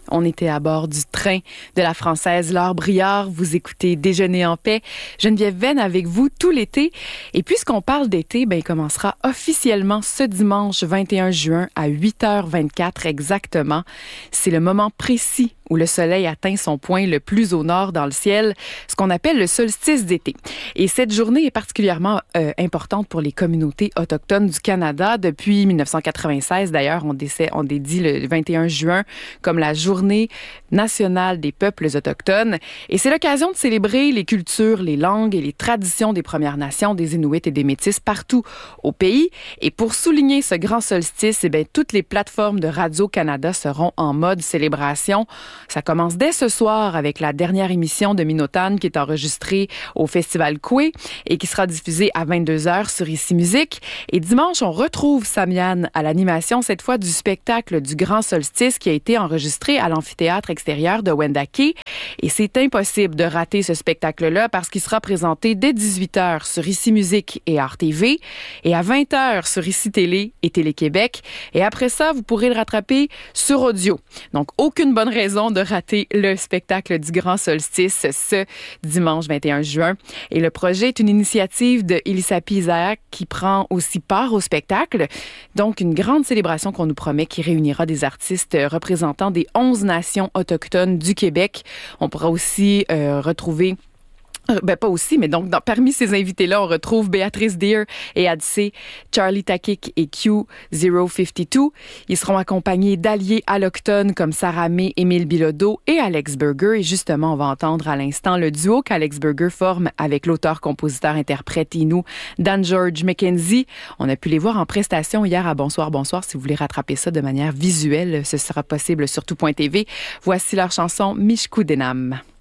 On était à bord du train de la Française Laure Briard. Vous écoutez Déjeuner en paix. Geneviève Venn avec vous tout l'été. Et puisqu'on parle d'été, il commencera officiellement ce dimanche 21 juin à 8h24 exactement. C'est le moment précis où le soleil atteint son point le plus au nord dans le ciel, ce qu'on appelle le solstice d'été. Et cette journée est particulièrement importante pour les communautés autochtones du Canada. Depuis 1996, d'ailleurs, on dédie le 21 juin comme la journée nationale des peuples autochtones. Et c'est l'occasion de célébrer les cultures, les langues et les traditions des Premières Nations, des Inuits et des Métis partout au pays. Et pour souligner ce grand solstice, toutes les plateformes de Radio-Canada seront en mode célébration. Ça commence dès ce soir avec la dernière émission de Minotane qui est enregistrée au Festival Coué et qui sera diffusée à 22h sur Ici Musique. Et dimanche, on retrouve Samian à l'animation, cette fois du spectacle du Grand Solstice qui a été enregistré à l'amphithéâtre extérieur de Wendake. Et c'est impossible de rater ce spectacle-là parce qu'il sera présenté dès 18h sur Ici Musique et Art TV et à 20h sur Ici Télé et Télé-Québec. Et après ça, vous pourrez le rattraper sur audio. Donc, aucune bonne raison de rater le spectacle du Grand Solstice ce dimanche 21 juin. Et le projet est une initiative de Elisapi Isaac qui prend aussi part au spectacle. Donc, une grande célébration qu'on nous promet qui réunira des artistes représentant des 11 nations autochtones du Québec. On pourra aussi retrouver pas aussi, mais donc parmi ces invités-là, on retrouve Béatrice Deer et Adcé, Charlie Takik et Q052. Ils seront accompagnés d'alliés allochtones comme Sarah May, Émile Bilodeau et Alex Burger. Et justement, on va entendre à l'instant le duo qu'Alex Burger forme avec l'auteur-compositeur-interprète Inou Dan George McKenzie. On a pu les voir en prestation hier à Bonsoir, Bonsoir. Si vous voulez rattraper ça de manière visuelle, ce sera possible sur tout.tv. Voici leur chanson Mishku Denam.